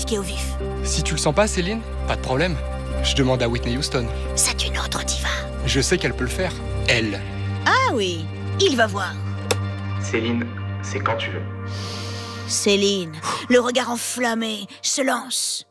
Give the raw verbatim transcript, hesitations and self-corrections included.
piqué au vif. Si tu le sens pas, Céline, pas de problème. Je demande à Whitney Houston. C'est une autre diva. Je sais qu'elle peut le faire. Elle. Ah oui, il va voir. Céline, c'est quand tu veux. Céline, le regard enflammé, se lance.